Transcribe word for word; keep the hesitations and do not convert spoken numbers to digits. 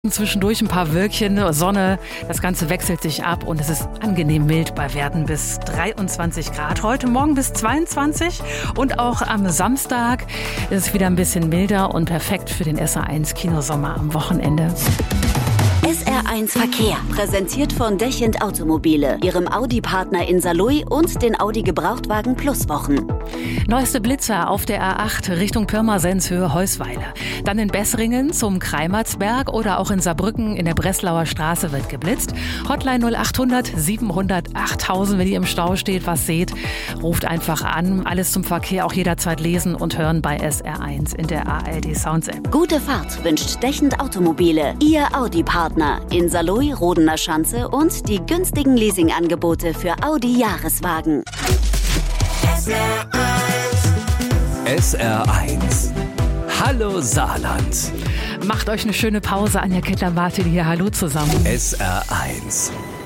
Zwischendurch ein paar Wölkchen, Sonne, das Ganze wechselt sich ab und es ist angenehm mild bei Werten bis dreiundzwanzig Grad. Heute Morgen bis zweiundzwanzig und auch am Samstag ist es wieder ein bisschen milder und perfekt für den S R eins Kinosommer am Wochenende. S R eins Verkehr, präsentiert von Dechend Automobile, ihrem Audi-Partner in Saarlouis und den Audi Gebrauchtwagen Plus Wochen. Neueste Blitzer auf der A acht Richtung Pirmasens Höhe Heusweiler. Dann in Bessringen zum Kreimatzberg oder auch in Saarbrücken in der Breslauer Straße wird geblitzt. Hotline null achthundert siebenhundert achttausend, wenn ihr im Stau steht, was seht, ruft einfach an. Alles zum Verkehr auch jederzeit lesen und hören bei S R eins in der A R D Sounds App. Gute Fahrt wünscht Dechend Automobile, ihr Audi-Partner in Saarlouis, Rodener Schanze und die günstigen Leasingangebote für Audi-Jahreswagen. S R eins. S R eins. Hallo Saarland. Macht euch eine schöne Pause. Anja Kettler-Martin hier. Hallo zusammen. S R eins.